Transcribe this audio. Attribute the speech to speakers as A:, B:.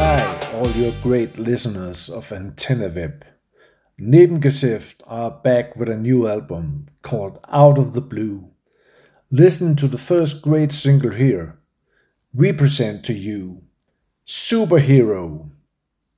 A: Hi, all your great listeners of Antenna Web. Nebengeschäft are back with a new album called Out of the Blue. Listen to the first great single here. We present to you Superhero.